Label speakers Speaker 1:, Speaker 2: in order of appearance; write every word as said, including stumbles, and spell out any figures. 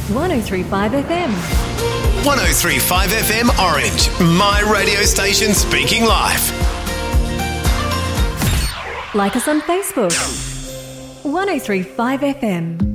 Speaker 1: one oh three point five F M.
Speaker 2: one oh three point five F M Orange, my radio station speaking live.
Speaker 1: Like us on Facebook. one oh three point five F M.